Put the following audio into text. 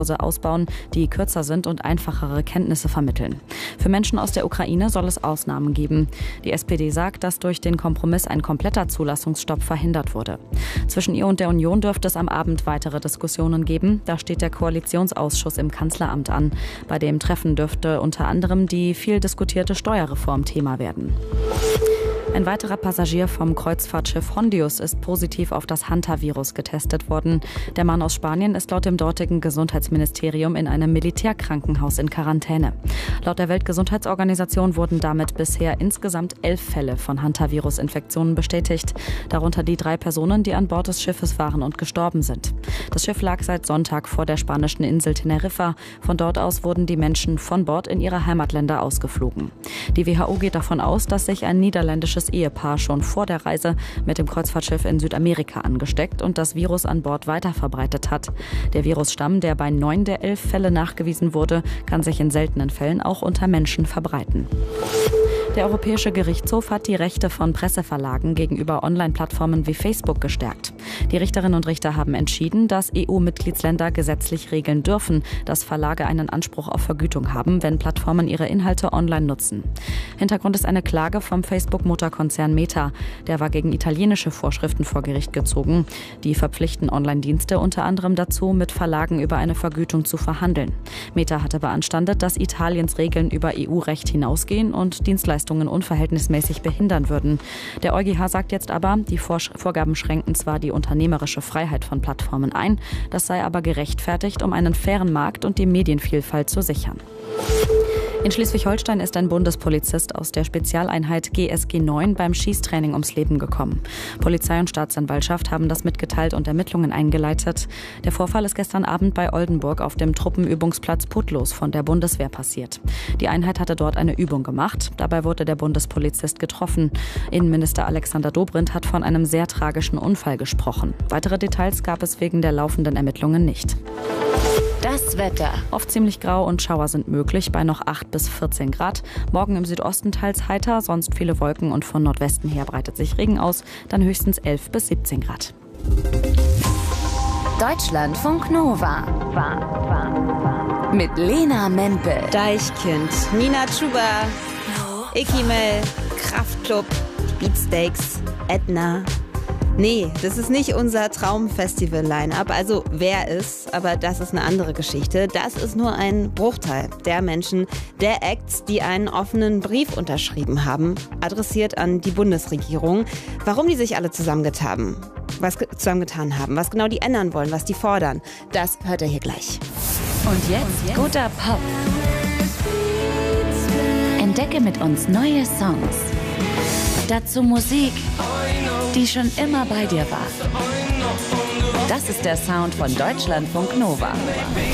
ausbauen, die kürzer sind und einfachere Kenntnisse vermitteln. Für Menschen aus der Ukraine soll es Ausnahmen geben. Die SPD sagt, dass durch den Kompromiss ein kompletter Zulassungsstopp verhindert wurde. Zwischen ihr und der Union dürfte es am Abend weitere Diskussionen geben. Da steht der Koalitionsausschuss im Kanzleramt an. Bei dem Treffen dürfte unter anderem die viel diskutierte Steuerreform Thema werden. Ein weiterer Passagier vom Kreuzfahrtschiff Hondius ist positiv auf das Hantavirus getestet worden. Der Mann aus Spanien ist laut dem dortigen Gesundheitsministerium in einem Militärkrankenhaus in Quarantäne. Laut der Weltgesundheitsorganisation wurden damit bisher insgesamt 11 Fälle von Hantavirus-Infektionen bestätigt. Darunter die 3 Personen, die an Bord des Schiffes waren und gestorben sind. Das Schiff lag seit Sonntag vor der spanischen Insel Teneriffa. Von dort aus wurden die Menschen von Bord in ihre Heimatländer ausgeflogen. Die WHO geht davon aus, dass sich ein niederländisches Ehepaar schon vor der Reise mit dem Kreuzfahrtschiff in Südamerika angesteckt und das Virus an Bord weiterverbreitet hat. Der Virusstamm, der bei 9 der 11 Fälle nachgewiesen wurde, kann sich in seltenen Fällen auch unter Menschen verbreiten. Der Europäische Gerichtshof hat die Rechte von Presseverlagen gegenüber Online-Plattformen wie Facebook gestärkt. Die Richterinnen und Richter haben entschieden, dass EU-Mitgliedsländer gesetzlich regeln dürfen, dass Verlage einen Anspruch auf Vergütung haben, wenn Plattformen ihre Inhalte online nutzen. Hintergrund ist eine Klage vom Facebook-Mutterkonzern Meta. Der war gegen italienische Vorschriften vor Gericht gezogen. Die verpflichten Online-Dienste unter anderem dazu, mit Verlagen über eine Vergütung zu verhandeln. Meta hatte beanstandet, dass Italiens Regeln über EU-Recht hinausgehen und Dienstleistungen unverhältnismäßig behindern würden. Der EuGH sagt jetzt aber, die Vorgaben schränken zwar die unternehmerische Freiheit von Plattformen ein, das sei aber gerechtfertigt, um einen fairen Markt und die Medienvielfalt zu sichern. In Schleswig-Holstein ist ein Bundespolizist aus der Spezialeinheit GSG 9 beim Schießtraining ums Leben gekommen. Polizei und Staatsanwaltschaft haben das mitgeteilt und Ermittlungen eingeleitet. Der Vorfall ist gestern Abend bei Oldenburg auf dem Truppenübungsplatz Putlos von der Bundeswehr passiert. Die Einheit hatte dort eine Übung gemacht. Dabei wurde der Bundespolizist getroffen. Innenminister Alexander Dobrindt hat von einem sehr tragischen Unfall gesprochen. Weitere Details gab es wegen der laufenden Ermittlungen nicht. Das Wetter. Oft ziemlich grau und Schauer sind möglich bei noch 8 bis 14 Grad. Morgen im Südosten teils heiter, sonst viele Wolken und von Nordwesten her breitet sich Regen aus. Dann höchstens 11 bis 17 Grad. Deutschlandfunk Nova. Mit Lena Mempel. Deichkind, Nina Chuba, Ekimel, Kraftklub, Beatsteaks, Edna. Nee, das ist nicht unser Traumfestival-Line-Up. Also wer ist, aber das ist eine andere Geschichte. Das ist nur ein Bruchteil der Menschen, der Acts, die einen offenen Brief unterschrieben haben, adressiert an die Bundesregierung. Warum die sich alle zusammengetan haben, was genau die ändern wollen, was die fordern, das hört ihr hier gleich. Und jetzt guter Pop. Entdecke mit uns neue Songs. Dazu Musik, die schon immer bei dir war. Das ist der Sound von Deutschlandfunk Nova.